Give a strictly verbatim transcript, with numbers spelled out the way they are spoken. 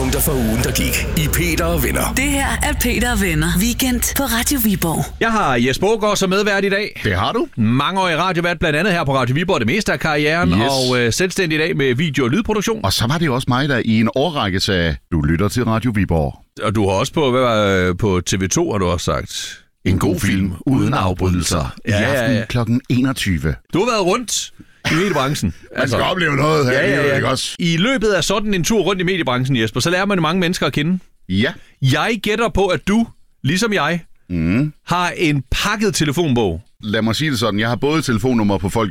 Højdepunkter for ugen, der gik i Peter og Venner. Det her er Peter og Venner. Weekend på Radio Viborg. Jeg har Jesper Aagaard som medvært i dag. Det har du. Mangeårig radiovært, blandt andet her på Radio Viborg, det meste af karrieren, Yes. og øh, selvstændig i dag med video- og lydproduktion. Og så var det jo også mig, der i en årrække sagde, du lytter til Radio Viborg. Og du har også på, hvad var, på T V to, har du også sagt. En god film uden afbrydelser. I Ja, ja, aften ja. klokken enogtyve. Du har været rundt i mediebranchen. Man skal opleve noget her, ja, ja, ja. ikke også? I løbet af sådan en tur rundt i mediebranchen, Jesper, så lærer man mange mennesker at kende. Ja. Jeg gætter på, at du, ligesom jeg, Mm. har en pakket telefonbog. Lad mig sige det sådan. Jeg har både telefonnummer på folk,